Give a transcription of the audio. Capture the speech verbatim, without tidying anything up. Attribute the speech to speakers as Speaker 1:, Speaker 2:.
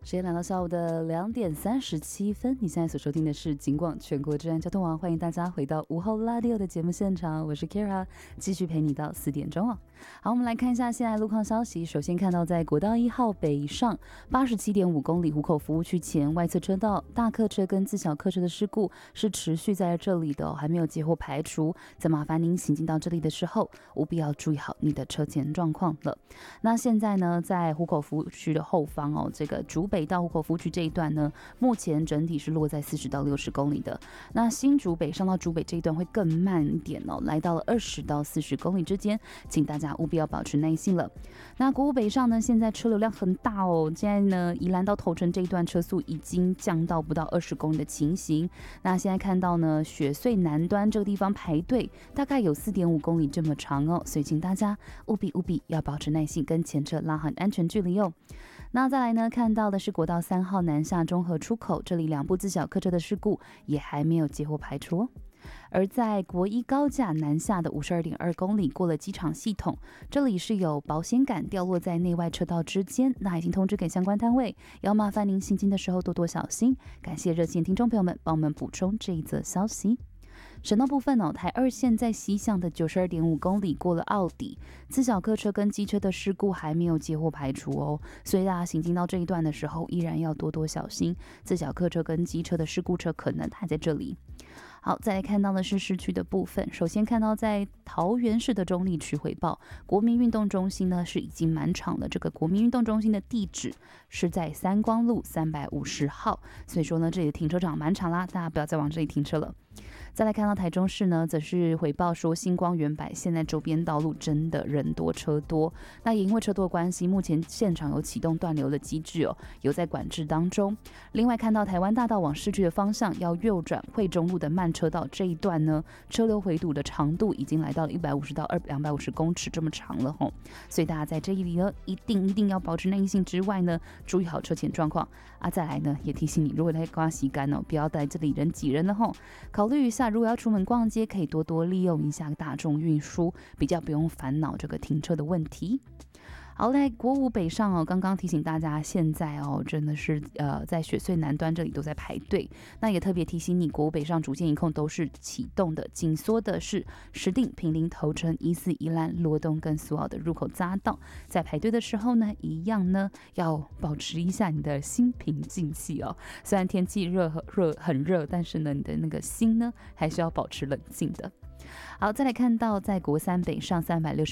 Speaker 1: 时间来到下午的两点三十七分，你现在所收听的是警广全国治安交通网，欢迎大家回到午后拉迪欧的节目现场，我是 Kira， 继续陪你到四点钟哦。好，我们来看一下现在路况消息。首先看到在国道一号北上八十七点五公里湖口服务区前外侧车道，大客车跟自小客车的事故是持续在这里的、哦，还没有结果排除。再麻烦您行进到这里的时候，务必要注意好你的车前状况了。那现在呢，在湖口服务区的后方哦，这个竹北到湖口服务区这一段呢，目前整体是落在四十到六十公里的。那新竹北上到竹北这一段会更慢一点哦，来到了二十到四十公里之间，请大家务必要保持耐心了。那国五北上呢，现在车流量很大哦，现在呢，宜兰到头城这一段车速已经降到不到二十公里的情形。那现在看到呢，雪隧南端这个地方排队大概有四点五公里这么长哦，所以请大家务必务必要保持耐心，跟前车拉好安全距离哦。那再来呢，看到的是国道三号南下中和出口，这里两部自小客车的事故也还没有结果排除哦。而在国一高架南下的五十二点二公里，过了机场系统，这里是有保险杆掉落在内外车道之间，那已经通知给相关单位，要麻烦您行进的时候多多小心。感谢热线听众朋友们帮我们补充这一则消息。省道部分哦，台二线在西向的九十二点五公里过了奥底，自小客车跟机车的事故还没有结果排除哦，所以大家行进到这一段的时候，依然要多多小心，自小客车跟机车的事故车可能还在这里。好，再来看到的是市区的部分。首先看到在桃园市的中立区回报，国民运动中心呢是已经满场了。这个国民运动中心的地址是在三光路三百五十号，所以说呢，这里的停车场满场啦，大家不要再往这里停车了。再来看到台中市呢，则是回报说星光远百现在周边道路真的人多车多，那也因为车多的关系，目前现场有启动断流的机制哦，有在管制当中。另外看到台湾大道往市区的方向要右转惠中路的慢车道这一段呢，车流回堵的长度已经来到了一百五十到两百五十公尺这么长了吼，所以大家在这里呢，一定一定要保持耐心之外呢，注意好车前状况啊。再来呢，也提醒你，如果在刮洗干哦，不要在这里人挤人了吼，考虑一下，如果要出门逛街，可以多多利用一下大众运输，比较不用烦恼这个停车的问题。好，在国五北上哦，刚刚提醒大家，现在哦真的是呃在雪隧南端这里都在排队。那也特别提醒你，国五北上主线一控都是启动的，紧缩的是石碇、坪林、头城、宜四、宜兰、罗东跟苏澳的入口匝道。在排队的时候呢，一样呢要保持一下你的心平静气哦。虽然天气热热很热，但是呢，你的那个心呢还是要保持冷静的。好，再来看到在国三北上三百六十